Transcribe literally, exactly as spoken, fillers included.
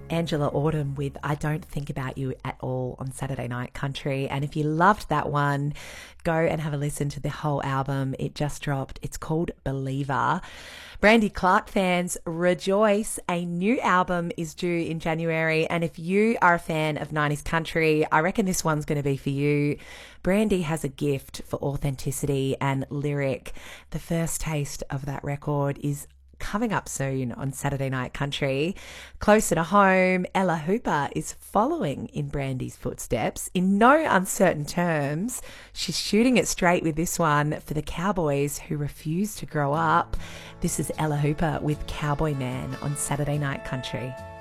Angela Autumn with I Don't Think About You at All on Saturday Night Country. And if you loved that one, go and have a listen to the whole album. It just dropped. It's called Believer. Brandi Clark fans, rejoice. A new album is due in January. And if you are a fan of nineties country, I reckon this one's going to be for you. Brandi has a gift for authenticity and lyric. The first taste of that record is coming up soon on Saturday Night Country. Closer to home, Ella Hooper is following in Brandi's footsteps. In no uncertain terms, she's shooting it straight with this one for the cowboys who refuse to grow up. This is Ella Hooper with Cowboy Man on Saturday Night Country.